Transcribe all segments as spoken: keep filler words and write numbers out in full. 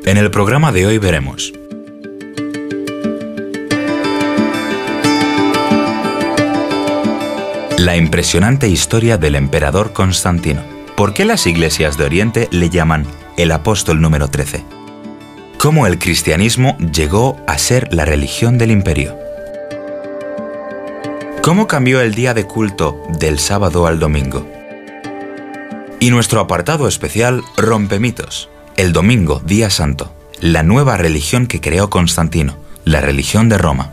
En el programa de hoy veremos: la impresionante historia del emperador Constantino. ¿Por qué las iglesias de Oriente le llaman el apóstol número trece? ¿Cómo el cristianismo llegó a ser la religión del imperio? ¿Cómo cambió el día de culto del sábado al domingo? Y nuestro apartado especial Rompemitos, el domingo, día santo, la nueva religión que creó Constantino, la religión de Roma.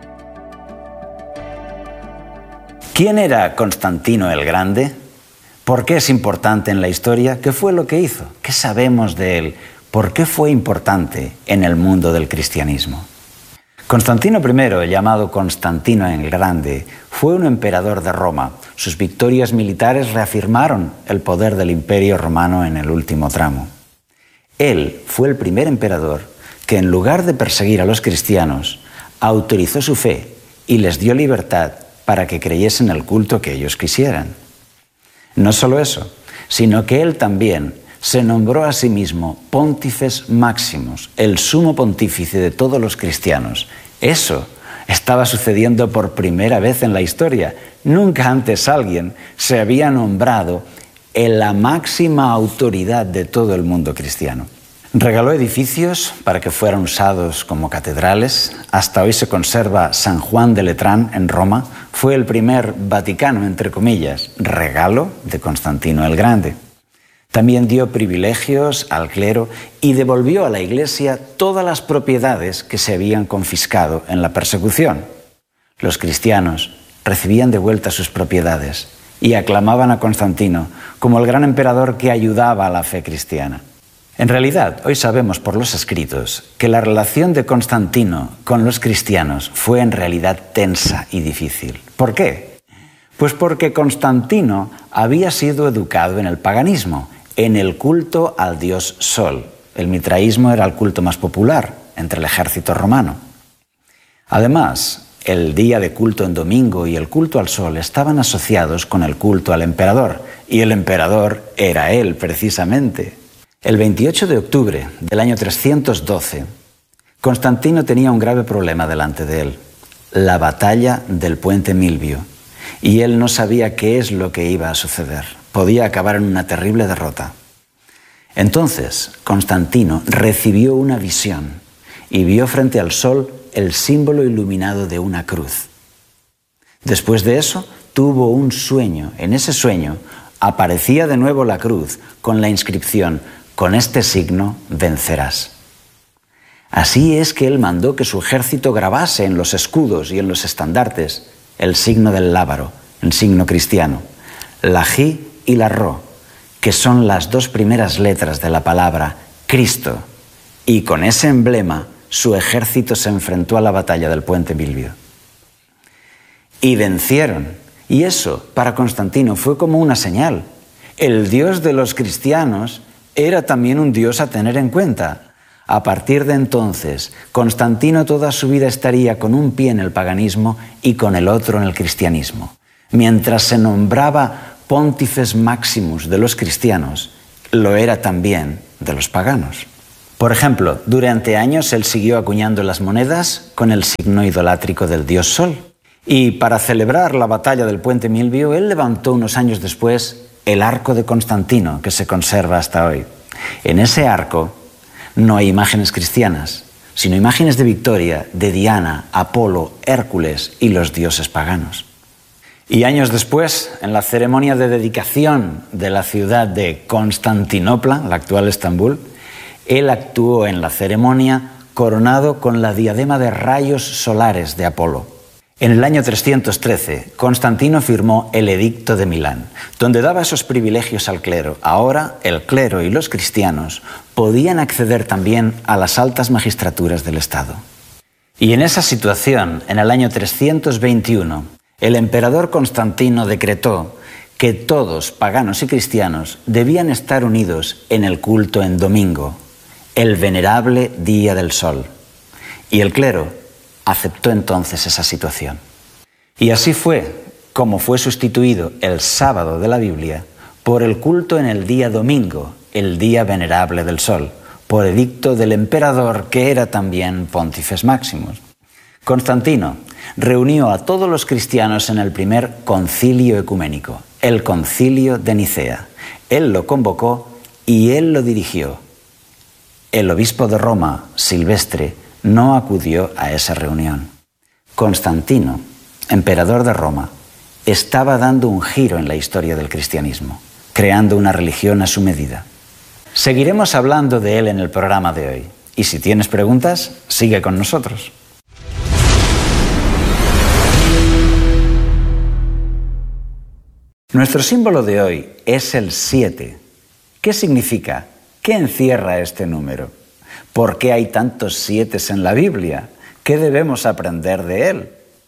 ¿Quién era Constantino el Grande? ¿Por qué es importante en la historia? ¿Qué fue lo que hizo? ¿Qué sabemos de él? ¿Por qué fue importante en el mundo del cristianismo? Constantino primero, llamado Constantino el Grande, fue un emperador de Roma. Sus victorias militares reafirmaron el poder del Imperio Romano en el último tramo. Él fue el primer emperador que, en lugar de perseguir a los cristianos, autorizó su fe y les dio libertad para que creyesen el culto que ellos quisieran. No solo eso, sino que él también se nombró a sí mismo Pontifex Maximus, el sumo pontífice de todos los cristianos. Eso estaba sucediendo por primera vez en la historia. Nunca antes alguien se había nombrado en la máxima autoridad de todo el mundo cristiano. Regaló edificios para que fueran usados como catedrales. Hasta hoy se conserva San Juan de Letrán en Roma. Fue el primer Vaticano, entre comillas, regalo de Constantino el Grande. También dio privilegios al clero y devolvió a la Iglesia todas las propiedades que se habían confiscado en la persecución. Los cristianos recibían de vuelta sus propiedades y aclamaban a Constantino como el gran emperador que ayudaba a la fe cristiana. En realidad, hoy sabemos por los escritos que la relación de Constantino con los cristianos fue en realidad tensa y difícil. ¿Por qué? Pues porque Constantino había sido educado en el paganismo, en el culto al dios Sol. El mitraísmo era el culto más popular entre el ejército romano. Además, el día de culto en domingo y el culto al Sol estaban asociados con el culto al emperador, y el emperador era él, precisamente. El veintiocho de octubre del año trescientos doce, Constantino tenía un grave problema delante de él: la batalla del puente Milvio. Y él no sabía qué es lo que iba a suceder. Podía acabar en una terrible derrota. Entonces, Constantino recibió una visión y vio frente al sol el símbolo iluminado de una cruz. Después de eso, tuvo un sueño. En ese sueño aparecía de nuevo la cruz con la inscripción: con este signo vencerás. Así es que él mandó que su ejército grabase en los escudos y en los estandartes el signo del lábaro, el signo cristiano, la Ji y la Ro, que son las dos primeras letras de la palabra Cristo. Y con ese emblema su ejército se enfrentó a la batalla del puente Milvio. Y vencieron. Y eso, para Constantino, fue como una señal. El Dios de los cristianos era también un Dios a tener en cuenta. A partir de entonces, Constantino toda su vida estaría con un pie en el paganismo y con el otro en el cristianismo. Mientras se nombraba Pontifex Maximus de los cristianos, lo era también de los paganos. Por ejemplo, durante años él siguió acuñando las monedas con el signo idolátrico del dios Sol. Y para celebrar la batalla del puente Milvio, él levantó unos años después el arco de Constantino, que se conserva hasta hoy. En ese arco no hay imágenes cristianas, sino imágenes de victoria de Diana, Apolo, Hércules y los dioses paganos. Y años después, en la ceremonia de dedicación de la ciudad de Constantinopla, la actual Estambul, él actuó en la ceremonia coronado con la diadema de rayos solares de Apolo. En el año trescientos trece, Constantino firmó el Edicto de Milán, donde daba esos privilegios al clero. Ahora, el clero y los cristianos podían acceder también a las altas magistraturas del Estado. Y en esa situación, en el año trescientos veintiuno, el emperador Constantino decretó que todos, paganos y cristianos, debían estar unidos en el culto en domingo, el venerable Día del Sol. Y el clero aceptó entonces esa situación. Y así fue como fue sustituido el sábado de la Biblia por el culto en el día domingo, el día venerable del sol, por edicto del emperador, que era también Pontifex Maximus. Constantino reunió a todos los cristianos en el primer concilio ecuménico, el concilio de Nicea. Él lo convocó y él lo dirigió. El obispo de Roma, Silvestre, no acudió a esa reunión. Constantino, emperador de Roma, estaba dando un giro en la historia del cristianismo, creando una religión a su medida. Seguiremos hablando de él en el programa de hoy. Y si tienes preguntas, sigue con nosotros. Nuestro símbolo de hoy es el siete. ¿Qué significa? ¿Qué encierra este número? ¿Por qué hay tantos sietes en la Biblia? ¿Qué debemos aprender de él?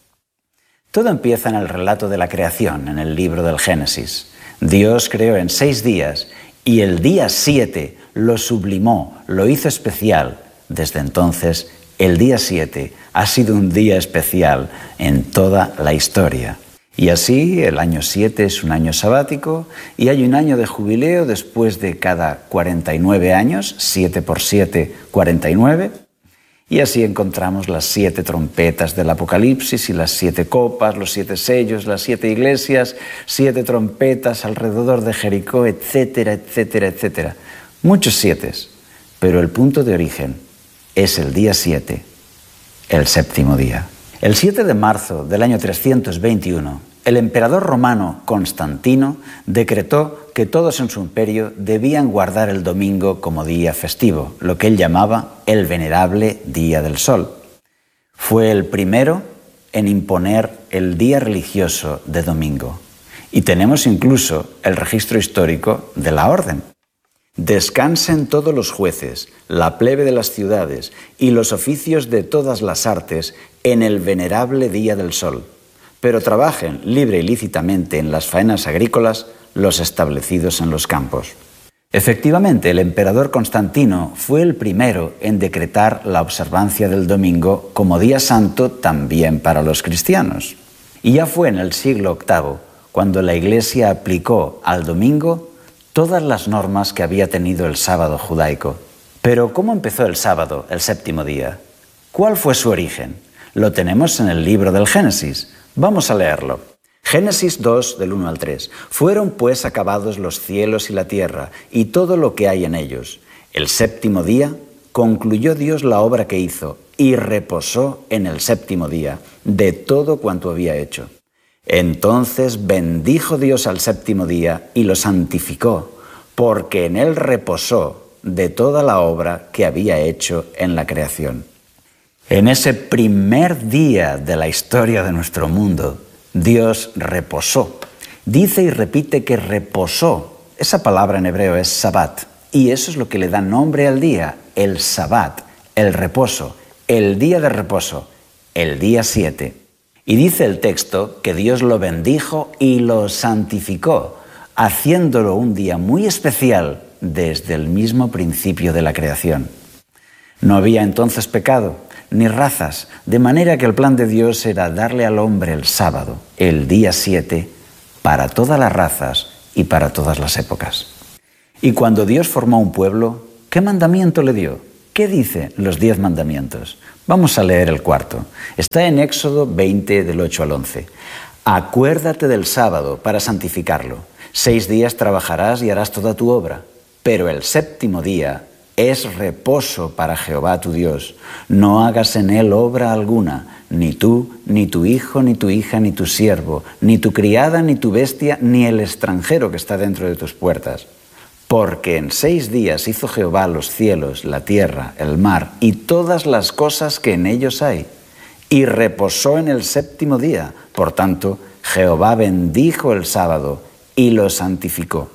Todo empieza en el relato de la creación, en el libro del Génesis. Dios creó en seis días y el día siete lo sublimó, lo hizo especial. Desde entonces, el día siete ha sido un día especial en toda la historia. Y así, el año siete es un año sabático y hay un año de jubileo después de cada cuarenta y nueve años, siete por siete, cuarenta y nueve. Y así encontramos las siete trompetas del Apocalipsis y las siete copas, los siete sellos, las siete iglesias, siete trompetas alrededor de Jericó, etcétera, etcétera, etcétera. Muchos sietes, pero el punto de origen es el día siete, el séptimo día. El siete de marzo del año trescientos veintiuno, el emperador romano Constantino decretó que todos en su imperio debían guardar el domingo como día festivo, lo que él llamaba el venerable Día del Sol. Fue el primero en imponer el día religioso de domingo. Y tenemos incluso el registro histórico de la orden. Descansen todos los jueces, la plebe de las ciudades y los oficios de todas las artes en el venerable Día del Sol, pero trabajen libre y lícitamente en las faenas agrícolas los establecidos en los campos. Efectivamente, el emperador Constantino fue el primero en decretar la observancia del domingo como día santo también para los cristianos. Y ya fue en el siglo octavo cuando la Iglesia aplicó al domingo todas las normas que había tenido el sábado judaico. Pero ¿cómo empezó el sábado, el séptimo día? ¿Cuál fue su origen? Lo tenemos en el libro del Génesis. Vamos a leerlo. Génesis dos, del uno al tres. Fueron pues acabados los cielos y la tierra, y todo lo que hay en ellos. El séptimo día concluyó Dios la obra que hizo, y reposó en el séptimo día de todo cuanto había hecho. Entonces bendijo Dios al séptimo día y lo santificó, porque en él reposó de toda la obra que había hecho en la creación. En ese primer día de la historia de nuestro mundo, Dios reposó. Dice y repite que reposó. Esa palabra en hebreo es Sabbat, y eso es lo que le da nombre al día, el Sabbat, el reposo, el día de reposo, el día siete. Y dice el texto que Dios lo bendijo y lo santificó, haciéndolo un día muy especial desde el mismo principio de la creación. No había entonces pecado, ni razas, de manera que el plan de Dios era darle al hombre el sábado, el día siete, para todas las razas y para todas las épocas. Y cuando Dios formó un pueblo, ¿qué mandamiento le dio? ¿Qué dicen los diez mandamientos? Vamos a leer el cuarto. Está en Éxodo veinte, del ocho al once. Acuérdate del sábado para santificarlo. Seis días trabajarás y harás toda tu obra, pero el séptimo día es reposo para Jehová tu Dios. No hagas en él obra alguna, ni tú, ni tu hijo, ni tu hija, ni tu siervo, ni tu criada, ni tu bestia, ni el extranjero que está dentro de tus puertas. Porque en seis días hizo Jehová los cielos, la tierra, el mar y todas las cosas que en ellos hay, y reposó en el séptimo día. Por tanto, Jehová bendijo el sábado y lo santificó.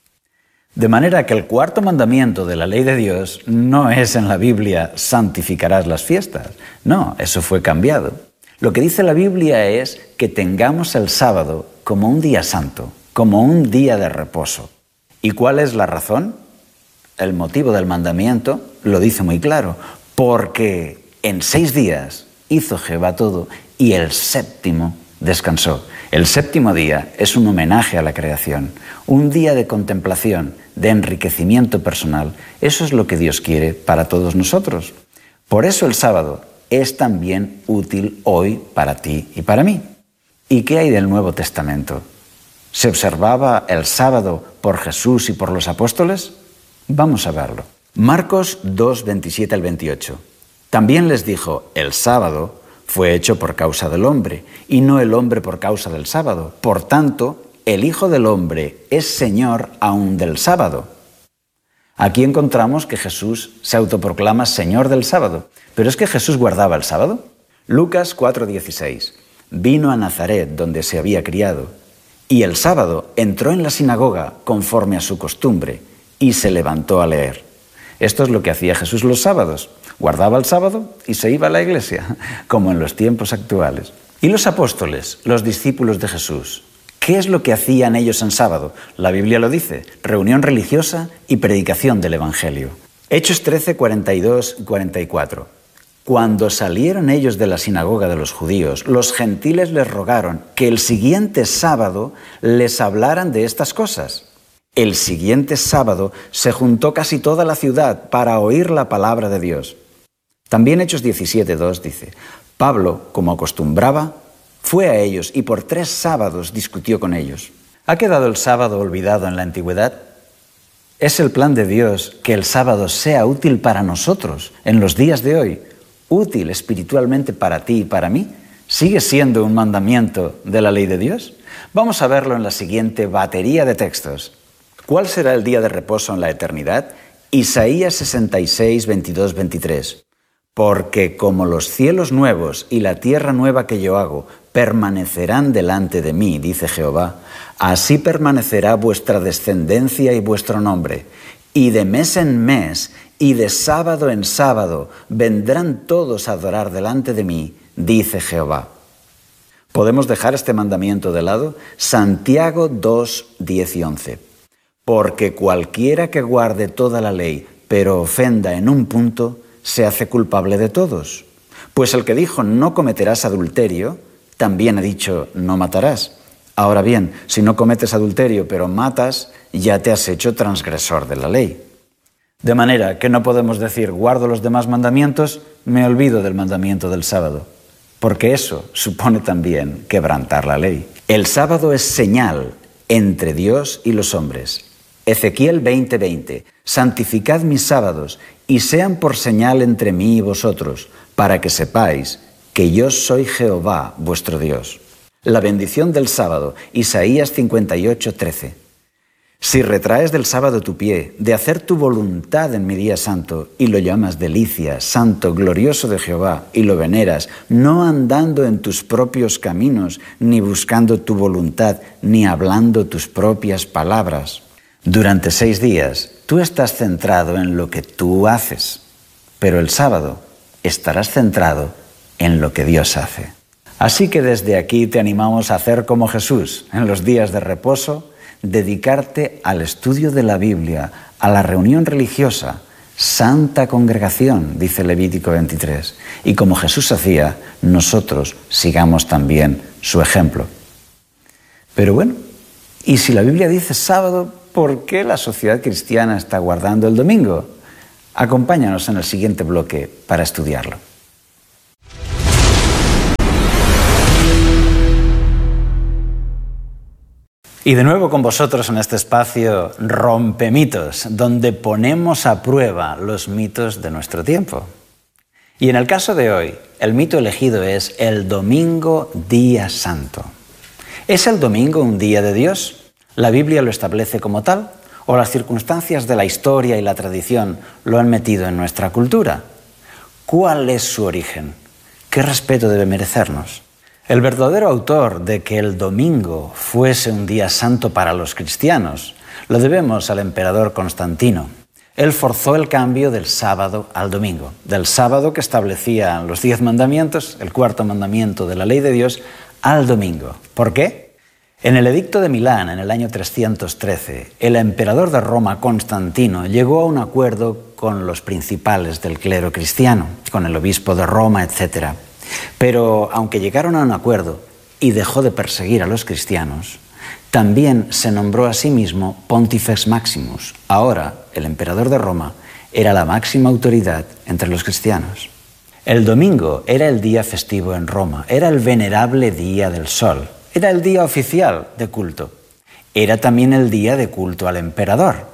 De manera que el cuarto mandamiento de la ley de Dios no es en la Biblia, santificarás las fiestas. No, eso fue cambiado. Lo que dice la Biblia es que tengamos el sábado como un día santo, como un día de reposo. ¿Y cuál es la razón? El motivo del mandamiento lo dice muy claro. Porque en seis días hizo Jehová todo y el séptimo descansó. El séptimo día es un homenaje a la creación, un día de contemplación, de enriquecimiento personal. Eso es lo que Dios quiere para todos nosotros. Por eso el sábado es también útil hoy para ti y para mí. ¿Y qué hay del Nuevo Testamento? ¿Se observaba el sábado por Jesús y por los apóstoles? Vamos a verlo. Marcos dos, veintisiete al veintiocho. También les dijo, el sábado fue hecho por causa del hombre, y no el hombre por causa del sábado. Por tanto, el Hijo del Hombre es Señor aún del sábado. Aquí encontramos que Jesús se autoproclama Señor del sábado. ¿Pero es que Jesús guardaba el sábado? Lucas cuatro, dieciséis. Vino a Nazaret, donde se había criado, y el sábado entró en la sinagoga conforme a su costumbre, y se levantó a leer. Esto es lo que hacía Jesús los sábados. Guardaba el sábado y se iba a la iglesia, como en los tiempos actuales. ¿Y los apóstoles, los discípulos de Jesús? ¿Qué es lo que hacían ellos en sábado? La Biblia lo dice, reunión religiosa y predicación del Evangelio. Hechos trece, cuarenta y dos y cuarenta y cuatro. Cuando salieron ellos de la sinagoga de los judíos, los gentiles les rogaron que el siguiente sábado les hablaran de estas cosas. El siguiente sábado se juntó casi toda la ciudad para oír la palabra de Dios. También Hechos diecisiete, dos dice, Pablo, como acostumbraba, fue a ellos y por tres sábados discutió con ellos. ¿Ha quedado el sábado olvidado en la antigüedad? Es el plan de Dios que el sábado sea útil para nosotros en los días de hoy, útil espiritualmente para ti y para mí. ¿Sigue siendo un mandamiento de la ley de Dios? Vamos a verlo en la siguiente batería de textos. ¿Cuál será el día de reposo en la eternidad? Isaías sesenta y seis, veintidós, veintitrés. Porque como los cielos nuevos y la tierra nueva que yo hago permanecerán delante de mí, dice Jehová, así permanecerá vuestra descendencia y vuestro nombre. Y de mes en mes y de sábado en sábado vendrán todos a adorar delante de mí, dice Jehová. ¿Podemos dejar este mandamiento de lado? Santiago dos, diez y once. Porque cualquiera que guarde toda la ley, pero ofenda en un punto, se hace culpable de todos. Pues el que dijo no cometerás adulterio, también ha dicho no matarás. Ahora bien, si no cometes adulterio pero matas, ya te has hecho transgresor de la ley. De manera que no podemos decir guardo los demás mandamientos, me olvido del mandamiento del sábado, porque eso supone también quebrantar la ley. El sábado es señal entre Dios y los hombres. Ezequiel veinte, veinte. Santificad mis sábados y sean por señal entre mí y vosotros, para que sepáis que yo soy Jehová vuestro Dios. La bendición del sábado, Isaías cincuenta y ocho, trece. Si retraes del sábado tu pie, de hacer tu voluntad en mi día santo, y lo llamas delicia, santo, glorioso de Jehová, y lo veneras, no andando en tus propios caminos, ni buscando tu voluntad, ni hablando tus propias palabras. Durante seis días, tú estás centrado en lo que tú haces, pero el sábado estarás centrado en lo que Dios hace. Así que desde aquí te animamos a hacer como Jesús, en los días de reposo, dedicarte al estudio de la Biblia, a la reunión religiosa, santa congregación, dice Levítico veintitrés. Y como Jesús hacía, nosotros sigamos también su ejemplo. Pero bueno, ¿y si la Biblia dice sábado, por qué la sociedad cristiana está guardando el domingo? Acompáñanos en el siguiente bloque para estudiarlo. Y de nuevo con vosotros en este espacio Rompemitos, donde ponemos a prueba los mitos de nuestro tiempo. Y en el caso de hoy, el mito elegido es el domingo día santo. ¿Es el domingo un día de Dios? ¿La Biblia lo establece como tal? ¿O las circunstancias de la historia y la tradición lo han metido en nuestra cultura? ¿Cuál es su origen? ¿Qué respeto debe merecernos? El verdadero autor de que el domingo fuese un día santo para los cristianos lo debemos al emperador Constantino. Él forzó el cambio del sábado al domingo, del sábado que establecía los diez mandamientos, el cuarto mandamiento de la ley de Dios, al domingo. ¿Por qué? En el edicto de Milán, en el año trescientos trece, el emperador de Roma, Constantino, llegó a un acuerdo con los principales del clero cristiano, con el obispo de Roma, etcétera. Pero, aunque llegaron a un acuerdo, y dejó de perseguir a los cristianos, también se nombró a sí mismo Pontifex Maximus. Ahora, el emperador de Roma era la máxima autoridad entre los cristianos. El domingo era el día festivo en Roma, era el venerable día del sol, era el día oficial de culto. Era también el día de culto al emperador,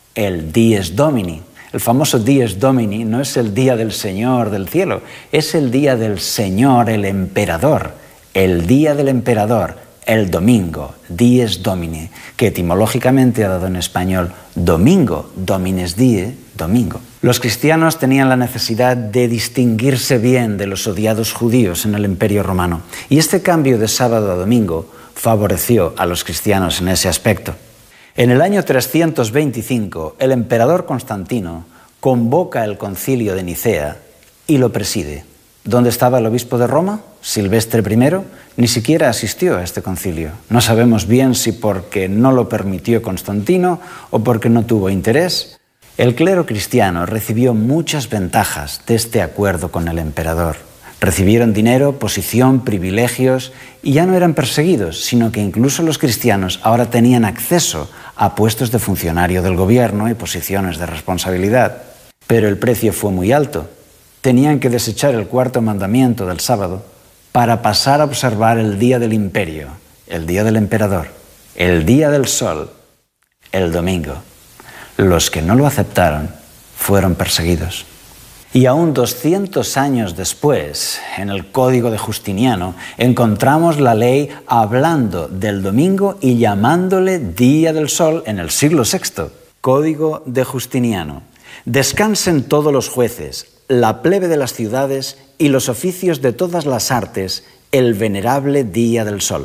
el Dies Domini. El famoso Dies Domini no es el día del Señor del cielo, es el día del Señor, el emperador, el día del emperador, el domingo, Dies Domini, que etimológicamente ha dado en español domingo, Domines Die, domingo. Los cristianos tenían la necesidad de distinguirse bien de los odiados judíos en el Imperio Romano, y este cambio de sábado a domingo favoreció a los cristianos en ese aspecto. En el año trescientos veinticinco, el emperador Constantino convoca el concilio de Nicea y lo preside. ¿Dónde estaba el obispo de Roma? Silvestre primero ni siquiera asistió a este concilio. No sabemos bien si porque no lo permitió Constantino o porque no tuvo interés. El clero cristiano recibió muchas ventajas de este acuerdo con el emperador. Recibieron dinero, posición, privilegios y ya no eran perseguidos, sino que incluso los cristianos ahora tenían acceso a puestos de funcionario del gobierno y posiciones de responsabilidad. Pero el precio fue muy alto. Tenían que desechar el cuarto mandamiento del sábado para pasar a observar el día del imperio, el día del emperador, el día del sol, el domingo. Los que no lo aceptaron fueron perseguidos. Y aún doscientos años después, en el Código de Justiniano, encontramos la ley hablando del domingo y llamándole Día del Sol en el siglo sexto. Código de Justiniano. Descansen todos los jueces, la plebe de las ciudades y los oficios de todas las artes, el venerable Día del Sol.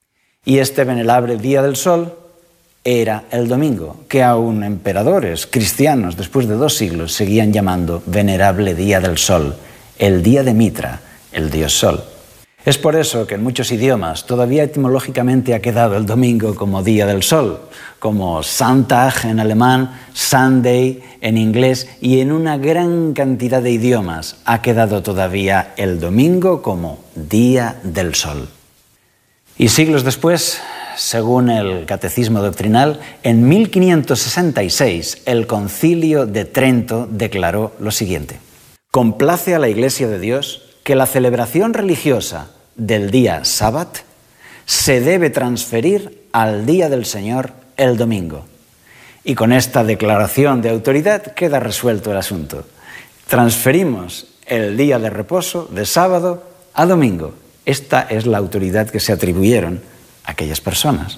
Y este venerable Día del Sol era el domingo, que aún emperadores cristianos después de dos siglos seguían llamando venerable Día del Sol, el día de Mitra, el dios Sol. Es por eso que en muchos idiomas todavía etimológicamente ha quedado el domingo como Día del Sol, como Sonntag en alemán, Sunday en inglés, y en una gran cantidad de idiomas ha quedado todavía el domingo como Día del Sol. Y siglos después, según el Catecismo Doctrinal, en mil quinientos sesenta y seis el Concilio de Trento declaró lo siguiente: complace a la Iglesia de Dios que la celebración religiosa del día sábat se debe transferir al día del Señor el domingo. Y con esta declaración de autoridad queda resuelto el asunto. Transferimos el día de reposo de sábado a domingo. Esta es la autoridad que se atribuyeron a aquellas personas.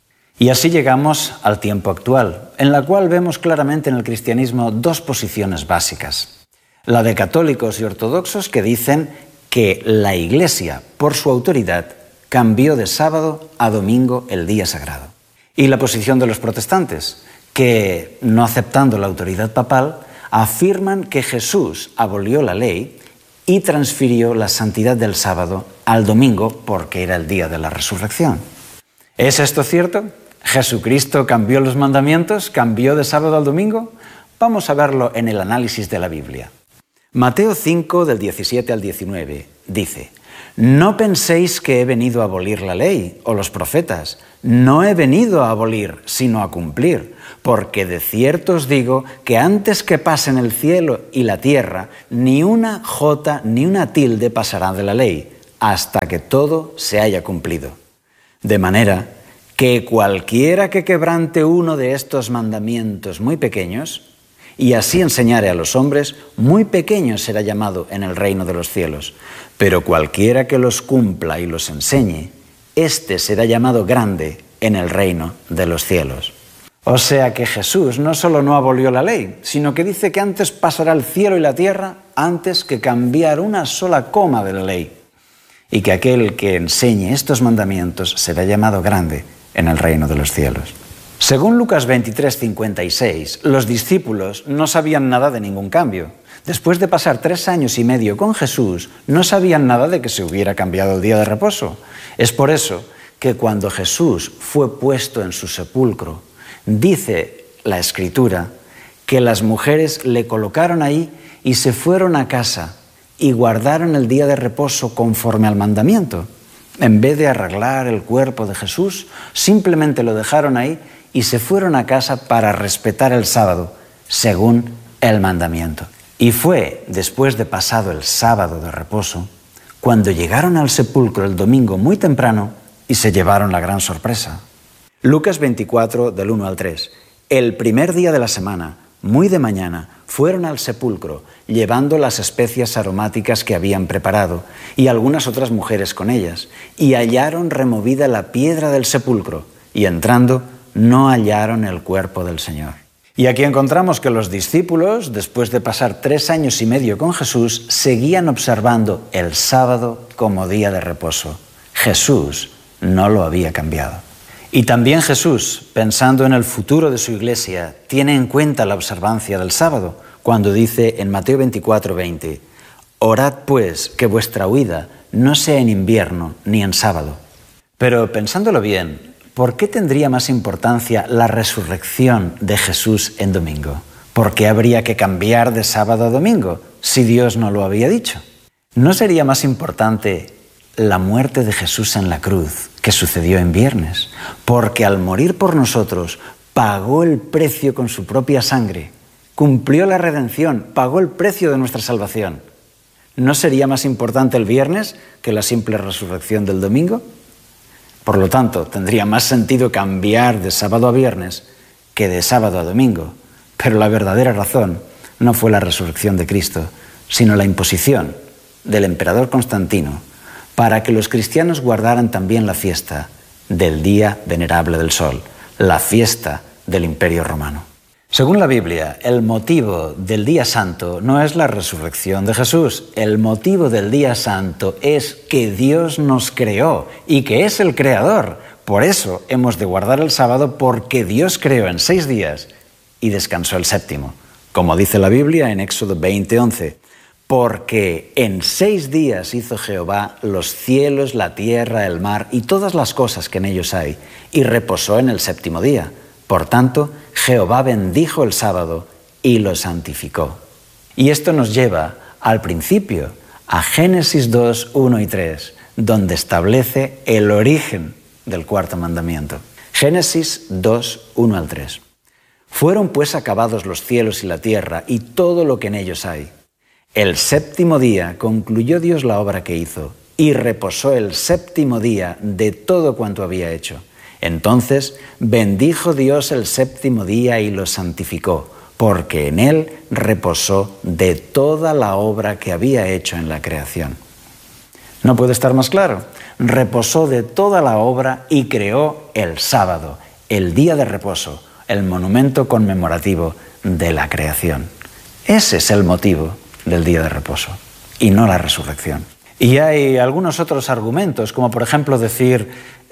Y así llegamos al tiempo actual, en la cual vemos claramente en el cristianismo dos posiciones básicas. La de católicos y ortodoxos que dicen que la Iglesia, por su autoridad, cambió de sábado a domingo el día sagrado. Y la posición de los protestantes, que, no aceptando la autoridad papal, afirman que Jesús abolió la ley y transfirió la santidad del sábado al domingo porque era el día de la resurrección. ¿Es esto cierto? ¿Jesucristo cambió los mandamientos? ¿Cambió de sábado al domingo? Vamos a verlo en el análisis de la Biblia. Mateo cinco, del diecisiete al diecinueve, dice: no penséis que he venido a abolir la ley o los profetas. No he venido a abolir, sino a cumplir. Porque de cierto os digo que antes que pasen el cielo y la tierra, ni una jota ni una tilde pasará de la ley, hasta que todo se haya cumplido. De manera que cualquiera que quebrante uno de estos mandamientos muy pequeños, y así enseñare a los hombres, muy pequeño será llamado en el reino de los cielos. Pero cualquiera que los cumpla y los enseñe, éste será llamado grande en el reino de los cielos. O sea que Jesús no solo no abolió la ley, sino que dice que antes pasará el cielo y la tierra antes que cambiar una sola coma de la ley. Y que aquel que enseñe estos mandamientos será llamado grande en el reino de los cielos. Según Lucas veintitrés, cincuenta y seis, los discípulos no sabían nada de ningún cambio. Después de pasar tres años y medio con Jesús, no sabían nada de que se hubiera cambiado el día de reposo. Es por eso que cuando Jesús fue puesto en su sepulcro, dice la Escritura que las mujeres le colocaron ahí y se fueron a casa y guardaron el día de reposo conforme al mandamiento. En vez de arreglar el cuerpo de Jesús, simplemente lo dejaron ahí y se fueron a casa para respetar el sábado, según el mandamiento. Y fue después de pasado el sábado de reposo, cuando llegaron al sepulcro el domingo muy temprano y se llevaron la gran sorpresa. Lucas veinticuatro, del uno al tres. El primer día de la semana, muy de mañana, fueron al sepulcro, llevando las especias aromáticas que habían preparado, y algunas otras mujeres con ellas, y hallaron removida la piedra del sepulcro, y entrando, no hallaron el cuerpo del Señor. Y aquí encontramos que los discípulos, después de pasar tres años y medio con Jesús, seguían observando el sábado como día de reposo. Jesús no lo había cambiado. Y también Jesús, pensando en el futuro de su iglesia, tiene en cuenta la observancia del sábado, cuando dice en Mateo veinticuatro, veinte, «Orad pues que vuestra huida no sea en invierno ni en sábado». Pero pensándolo bien, ¿por qué tendría más importancia la resurrección de Jesús en domingo? ¿Por qué habría que cambiar de sábado a domingo si Dios no lo había dicho? ¿No sería más importante la muerte de Jesús en la cruz que sucedió en viernes? Porque al morir por nosotros pagó el precio con su propia sangre, cumplió la redención, pagó el precio de nuestra salvación. ¿No sería más importante el viernes que la simple resurrección del domingo? Por lo tanto, tendría más sentido cambiar de sábado a viernes que de sábado a domingo. Pero la verdadera razón no fue la resurrección de Cristo, sino la imposición del emperador Constantino para que los cristianos guardaran también la fiesta del Día Venerable del Sol, la fiesta del Imperio Romano. Según la Biblia, el motivo del Día Santo no es la resurrección de Jesús. El motivo del Día Santo es que Dios nos creó y que es el Creador. Por eso hemos de guardar el sábado, porque Dios creó en seis días y descansó el séptimo. Como dice la Biblia en Éxodo veinte, once. Porque en seis días hizo Jehová los cielos, la tierra, el mar y todas las cosas que en ellos hay, y reposó en el séptimo día. Por tanto, Jehová bendijo el sábado y lo santificó. Y esto nos lleva al principio, a Génesis dos, uno y tres, donde establece el origen del cuarto mandamiento. Génesis dos, uno al tres. Fueron pues acabados los cielos y la tierra y todo lo que en ellos hay. El séptimo día concluyó Dios la obra que hizo y reposó el séptimo día de todo cuanto había hecho. Entonces bendijo Dios el séptimo día y lo santificó, porque en él reposó de toda la obra que había hecho en la creación. ¿No puede estar más claro? Reposó de toda la obra y creó el sábado, el día de reposo, el monumento conmemorativo de la creación. Ese es el motivo del día de reposo y no la resurrección. Y hay algunos otros argumentos, como por ejemplo decir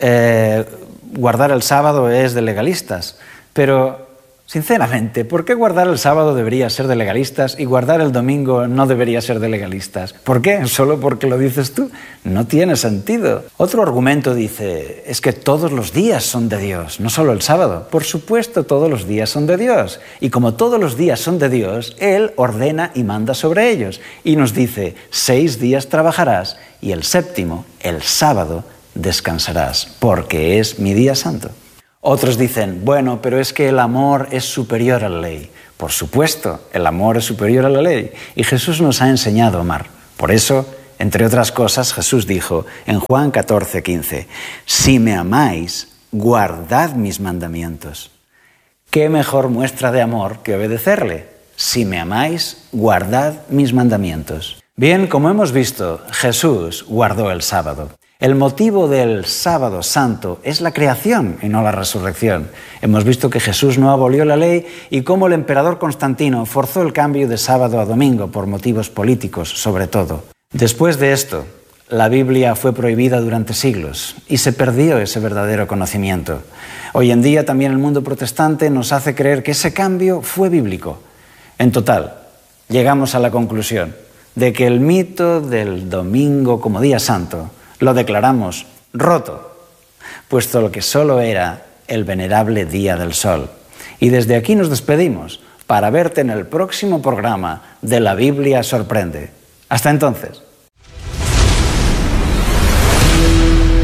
eh, guardar el sábado es de legalistas, pero sinceramente, ¿por qué guardar el sábado debería ser de legalistas y guardar el domingo no debería ser de legalistas? ¿Por qué? ¿Solo porque lo dices tú? No tiene sentido. Otro argumento dice, es que todos los días son de Dios, no solo el sábado. Por supuesto, todos los días son de Dios. Y como todos los días son de Dios, Él ordena y manda sobre ellos. Y nos dice, seis días trabajarás y el séptimo, el sábado, descansarás, porque es mi día santo. Otros dicen, bueno, pero es que el amor es superior a la ley. Por supuesto, el amor es superior a la ley. Y Jesús nos ha enseñado a amar. Por eso, entre otras cosas, Jesús dijo en Juan catorce, quince, si me amáis, guardad mis mandamientos. ¿Qué mejor muestra de amor que obedecerle? Si me amáis, guardad mis mandamientos. Bien, como hemos visto, Jesús guardó el sábado. El motivo del sábado santo es la creación y no la resurrección. Hemos visto que Jesús no abolió la ley y cómo el emperador Constantino forzó el cambio de sábado a domingo por motivos políticos, sobre todo. Después de esto, la Biblia fue prohibida durante siglos y se perdió ese verdadero conocimiento. Hoy en día también el mundo protestante nos hace creer que ese cambio fue bíblico. En total, llegamos a la conclusión de que el mito del domingo como día santo lo declaramos roto, puesto que solo era el venerable día del sol. Y desde aquí nos despedimos para verte en el próximo programa de La Biblia Sorprende. Hasta entonces.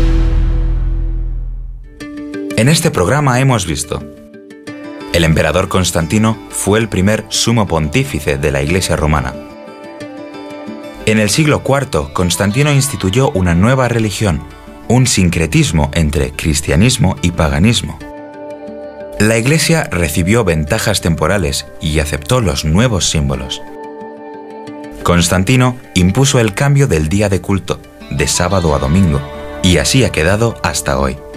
En este programa hemos visto: el emperador Constantino fue el primer sumo pontífice de la Iglesia romana. En el siglo cuarto, Constantino instituyó una nueva religión, un sincretismo entre cristianismo y paganismo. La Iglesia recibió ventajas temporales y aceptó los nuevos símbolos. Constantino impuso el cambio del día de culto, de sábado a domingo, y así ha quedado hasta hoy.